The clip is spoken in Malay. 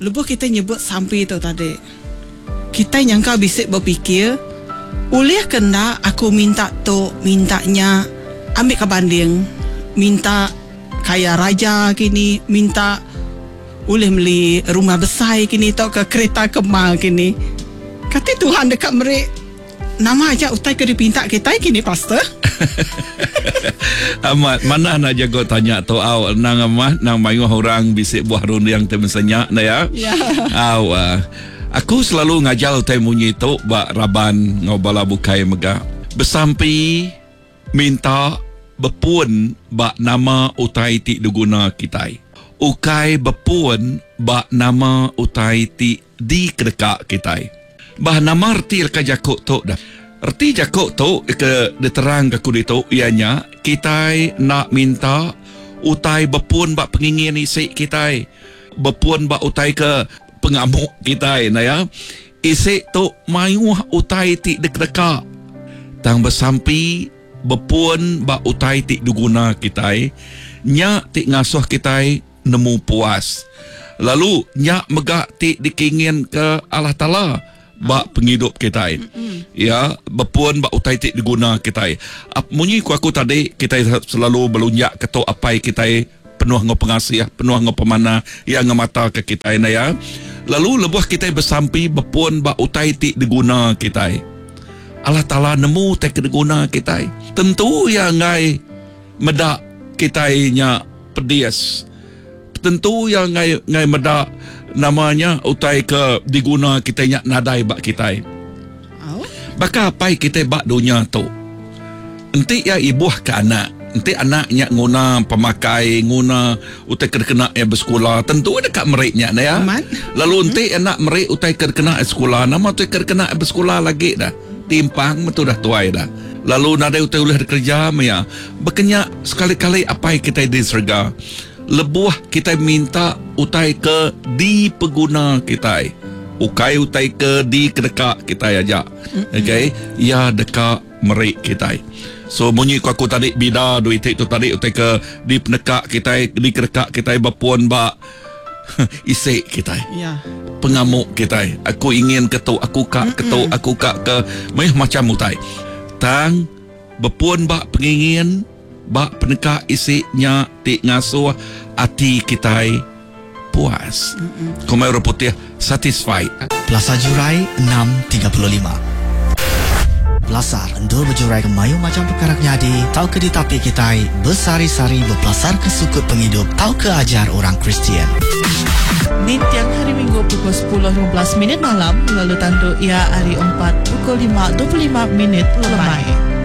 Lepas kita nyebut sampai tu tadi, kita nyangka bisik berfikir, oleh kena aku mintanya ambil ke banding, minta kaya raja kini, minta boleh beli rumah besar kini, atau ke kereta kemal kini. Kata Tuhan dekat mereka, nama aja utai ke dipinta kita kini, pastor. Amat mana nak jago tanya tu aw nang amah nang mayu orang bisik buah run yang temsenyak na ya. Aw aku selalu ngajal teh munyi tu ba raban ngobala bukai mega. Besampi minta bepun ba nama utai ti duguna kitai. Ukai bepun ba nama utai ti di kedeka kitai. Bah nama arti ka jakok tu dah. Arti jakok tu ke diterang ke kudu ianya kita nak minta utai bepun bak pengingin isi kita, bepun bak utai ke pengamuk kita na ya. Isi tu mayuh utai ti dek-deka tang besampi bepun bak utai ti duguna kita, nya ti ngasuh kita nemu puas, lalu nya megak ti dikingin ke Allah Taala bak penghidup kita. Ya, bepun bak utai tik diguna kita. Munyi aku tadi kita selalu belunjak ketok apai kita penuh ngau pengasih, penuh ngau pemana yang ngemata ke kita na ya. Lalu lebuh kita bersampi bepun bak utai tik diguna kita. Allah Taala nemu tik diguna kita. Tentu yang ngai medak kita nya pedias. Tentu yang ngai medak namanya utai ke diguna kita nyak nadai bak kita. Baka apa kita bak dunia tu. Enti ya ibuh ke anak, enti anak nyak nguna pemakai, nguna utai kena ya bersekolah, tentu dekat mereknya na ya. Lalu enti anak merek utai kena sekolah, nama utai kena bersekolah lagi dah. Timpang betul dah tuai dah. Lalu nadai utai boleh kerja ya. Bekenya sekali-kali apa kita disregard. Lebuh kita minta utai ke di pengguna kita. Ukai utai ke di kedekak kita aja. Okay, ya dekat merik kita. So bunyi aku tadi bida duit itu tadi utai ke di penekak kita, di kedekak kita bapun bak isik kita. Ya. Pengamuk kita. Aku ingin ketuk, aku kak ketuk, aku kak ke macam utai. Tang bapun bak pengingin bak penekak isiknya ti ngasuh hati kita puas. Komai putih satisfied. Plaza Jurai 6.35. Belasar endul berjurai ke mayu macam perkara nyadi, tahu ke ditapi kita bersari-sari berpelasar ke sukut penghidup, tahu ke ajar orang Kristian. Di tiang hari Minggu pukul 10.15 malam, lalu tandu ia hari 4 pukul 5.25 lemai.